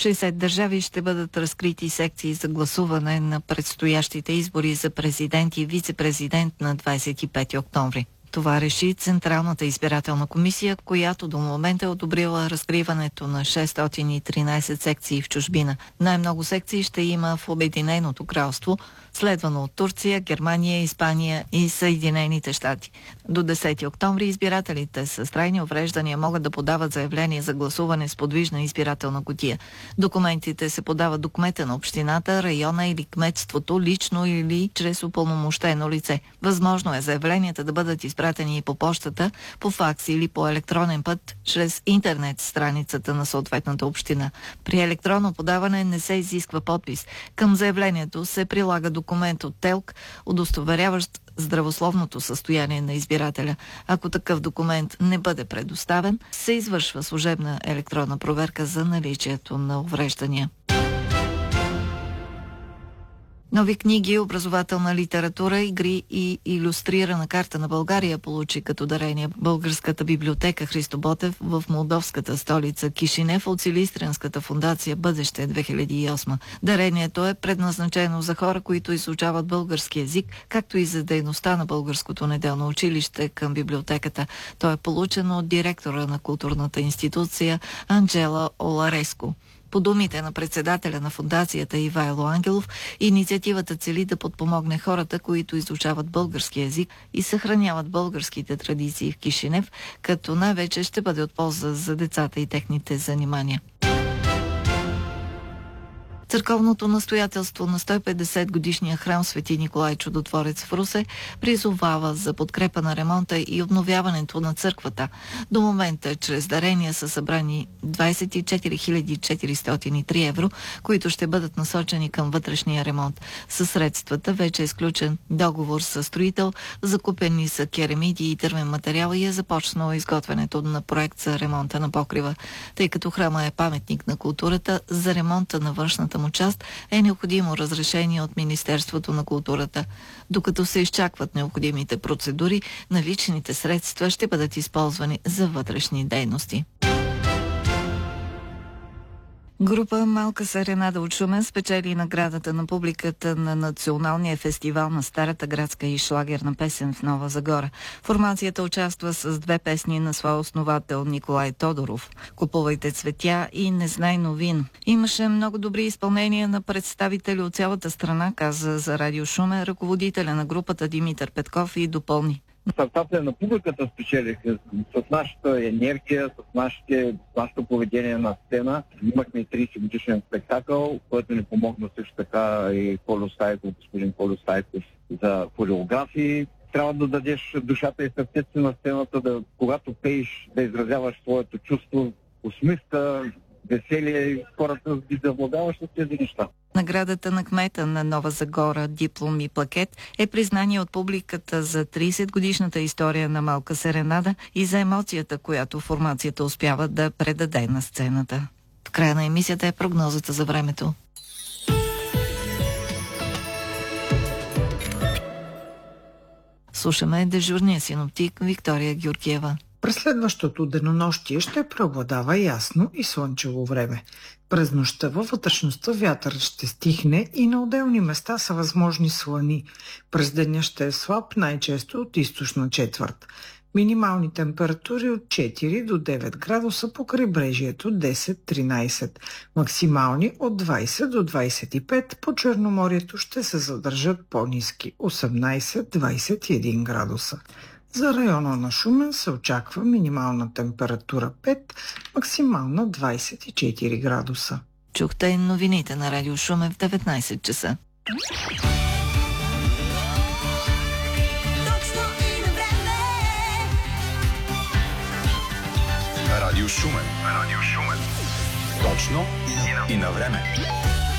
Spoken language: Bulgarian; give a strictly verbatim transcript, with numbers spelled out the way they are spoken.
В шейсет държави ще бъдат разкрити секции за гласуване на предстоящите избори за президент и вице-президент на двадесет и пети октомври. Това реши Централната избирателна комисия, която до момента е одобрила разкриването на шестстотин и тринадесет секции в чужбина. Най-много секции ще има в Обединеното кралство, следвано от Турция, Германия, Испания и Съединените щати. До десети октомври избирателите с трайни увреждания могат да подават заявление за гласуване с подвижна избирателна кутия. Документите се подават до кмета на общината, района или кметството, лично или чрез упълномощено лице. Възможно е заявленията да бъдат изпратени и по почтата, по факс или по електронен път, чрез интернет страницата на съответната община. При електронно подаване не се изисква подпис. Към заявлението се прилага документ от ТЕЛК, удостоверяващ здравословното състояние на избирателя. Ако такъв документ не бъде предоставен, се извършва служебна електронна проверка за наличието на увреждания. Нови книги, образователна литература, игри и илюстрирана карта на България получи като дарение Българската библиотека Христо Ботев в молдовската столица Кишинев от Силистренската фондация Бъдеще две хиляди и осма. Дарението е предназначено за хора, които изучават български език, както и за дейността на Българското неделно училище към библиотеката. То е получено от директора на културната институция Анджела Олареско. По думите на председателя на фондацията Ивайло Ангелов, инициативата цели да подпомогне хората, които изучават български език и съхраняват българските традиции в Кишинев, като най-вече ще бъде от полза за децата и техните занимания. Църковното настоятелство на сто и петдесет годишния храм Свети Николай Чудотворец в Русе призовава за подкрепа на ремонта и обновяването на църквата. До момента чрез дарения са събрани двадесет и четири хиляди четиристотин и три евро, които ще бъдат насочени към вътрешния ремонт. Със средствата вече е сключен договор с строител, закупени са керамиди и дървен материал и е започнало изготвянето на проект за ремонта на покрива. Тъй като храма е паметник на културата, за ремонта на външната му част е необходимо разрешение от Министерството на културата. Докато се изчакват необходимите процедури, наличните средства ще бъдат използвани за вътрешни дейности. Група Малка Серенада от Шумен спечели наградата на публиката на Националния фестивал на старата градска и шлагерна песен в Нова Загора. Формацията участва с две песни на своя основател Николай Тодоров. "Купувайте цветя" и "Не знай новин". Имаше много добри изпълнения на представители от цялата страна, каза за Радио Шумен ръководителя на групата Димитър Петков и допълни. Сърцата на публиката спечелиха с нашата енергия, с нашите, нашето поведение на сцена. Имахме тридесет годишен спектакъл, който ни помогна също така и Колю Стайков, господин Колю Стайков за хореографии. Трябва да дадеш душата и сърцето на сцената, да, когато пееш, да изразяваш своето чувство, усмивка, веселие и хората ги завладяваш с тези неща. Наградата на кмета на Нова Загора, диплом и плакет е признание от публиката за тридесет годишната история на Малка Серенада и за емоцията, която формацията успява да предаде на сцената. В края на емисията е прогнозата за времето. Слушаме дежурния синоптик Виктория Георгиева. През следващото денонощие ще преобладава ясно и слънчево време. През нощта във вътрешността вятърът ще стихне и на отделни места са възможни слани. През деня ще е слаб, най-често от източна четвърт. Минимални температури от четири до девет градуса по крайбрежието десет до тринадесет. Максимални от двадесет до двадесет и пет, по Черноморието ще се задържат по-ниски осемнадесет до двадесет и един градуса. За района на Шумен се очаква минимална температура пет, максимална двадесет и четири градуса. Чухте новините на Радио Шумен в деветнадесет часа. Радио Шумен. Радио Шумен. Точно и на време.